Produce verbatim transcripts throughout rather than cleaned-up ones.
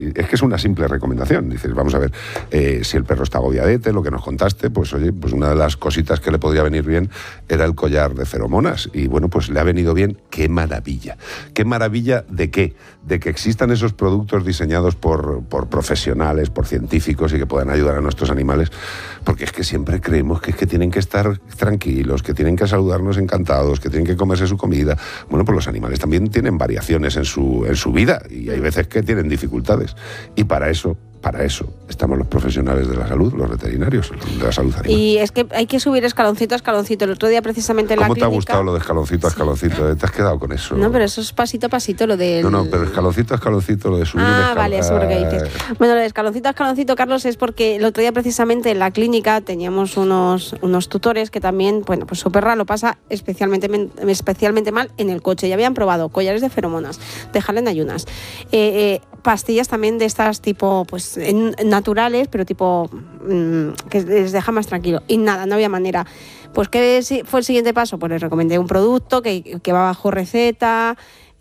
Es que es una simple recomendación. Dices, vamos a ver, eh, si el perro está agobiadete, lo que nos contaste, pues oye, pues una de las cositas que le podría venir bien era el collar de feromonas. Y bueno, pues le ha venido bien. ¡Qué maravilla! ¡Qué maravilla de qué! De que existan esos productos diseñados por, por profesionales, por científicos y que puedan ayudar a nuestros animales. Porque es que siempre creemos que es que tienen que estar tranquilos, que tienen que saludarnos encantados, que tienen que comerse su comida. Bueno, pues los animales también tienen variaciones en su, en su vida y hay veces que tienen dificultades. Y para eso, para eso estamos los profesionales de la salud, los veterinarios de la salud animal. Y es que hay que subir escaloncito a escaloncito. El otro día precisamente en la clínica... ¿Cómo te ha gustado lo de escaloncito a escaloncito? ¿Te has quedado con eso? No, pero eso es pasito a pasito lo del... No, no, pero escaloncito a escaloncito, lo de subir Ah, escal... vale, eso es lo que dices. Bueno, lo de escaloncito a escaloncito, Carlos, es porque el otro día precisamente en la clínica teníamos unos, unos tutores que también, bueno, pues su perra lo pasa especialmente, especialmente mal en el coche. Ya habían probado collares de feromonas, dejarle en ayunas, eh, eh, pastillas también de estas tipo, pues, en, naturales, pero tipo mmm, que les deja más tranquilo. Y nada, no había manera. Pues, ¿qué fue el siguiente paso? Pues les recomendé un producto que, que va bajo receta,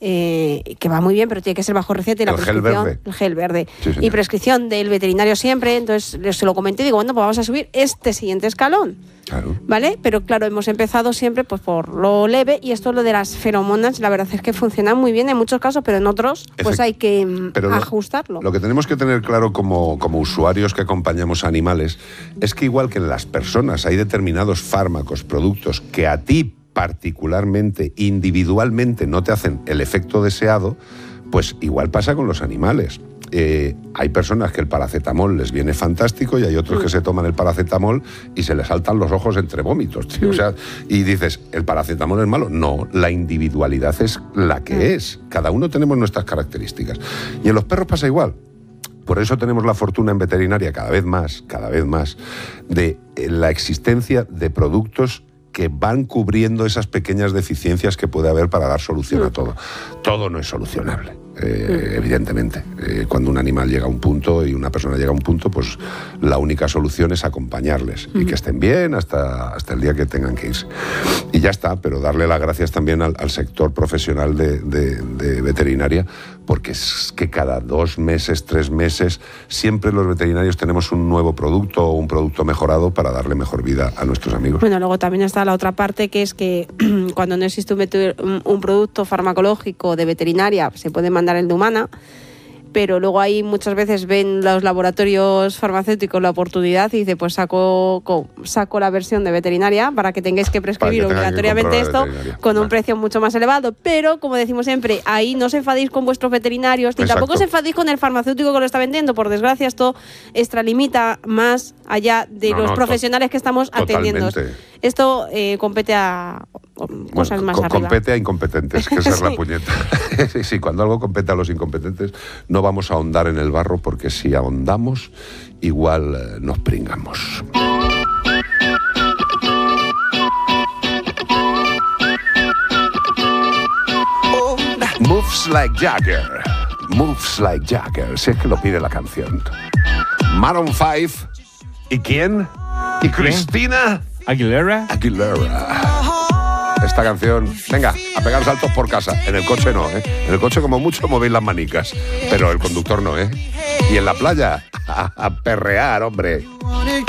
eh, que va muy bien, pero tiene que ser bajo receta y la el prescripción... Gel verde. El gel verde. Sí, y prescripción del veterinario siempre. Entonces, les se lo comenté y digo, bueno, pues vamos a subir este siguiente escalón. Claro. ¿Vale? Pero claro, hemos empezado siempre pues por lo leve y esto lo de las feromonas, la verdad es que funciona muy bien en muchos casos, pero en otros pues Efect- hay que pero ajustarlo. Lo, lo que tenemos que tener claro como, como usuarios que acompañamos a animales es que igual que en las personas hay determinados fármacos, productos que a ti particularmente, individualmente no te hacen el efecto deseado, pues igual pasa con los animales. Eh, hay personas que el paracetamol les viene fantástico y hay otros mm. que se toman el paracetamol y se les saltan los ojos entre vómitos, tío. Mm. O sea, y dices, ¿el paracetamol es malo? No, la individualidad es la que mm. es. Cada uno tenemos nuestras características. Y en los perros pasa igual. Por eso tenemos la fortuna en veterinaria cada vez más, cada vez más, de la existencia de productos que van cubriendo esas pequeñas deficiencias que puede haber para dar solución mm. a todo. Todo no es solucionable. Eh, evidentemente, eh, cuando un animal llega a un punto y una persona llega a un punto, pues la única solución es acompañarles uh-huh. y que estén bien hasta, hasta el día que tengan que irse. Y ya está, pero darle las gracias también al, al sector profesional de, de, de veterinaria, porque es que cada dos meses, tres meses, siempre los veterinarios tenemos un nuevo producto o un producto mejorado para darle mejor vida a nuestros amigos. Bueno, luego también está la otra parte, que es que cuando no existe un, veter- un, un producto farmacológico de veterinaria, se puede mandar el de humana, pero luego ahí muchas veces ven los laboratorios farmacéuticos la oportunidad y dice, pues saco, saco la versión de veterinaria para que tengáis que prescribir que obligatoriamente que esto con un vale. precio mucho más elevado, pero como decimos siempre, ahí no os enfadéis con vuestros veterinarios, ni tampoco os enfadéis con el farmacéutico que lo está vendiendo. Por desgracia, esto extralimita más allá de no, los no, profesionales to- que estamos atendiendo. Esto eh, compete a cosas bueno, más co- arriba. Compete a incompetentes, que esa es sí. la puñeta. sí, sí, cuando algo compete a los incompetentes, no vamos a ahondar en el barro, porque si ahondamos, igual eh, nos pringamos. Moves like Jagger. Moves like Jagger. Si es que lo pide la canción. Maroon five. ¿Y quién? ¿Y Cristina Aguilera. Aguilera. Esta canción, venga, a pegar saltos por casa. En el coche no, ¿eh? En el coche como mucho movéis las manicas, pero el conductor no, ¿eh? Y en la playa, a, a perrear, hombre.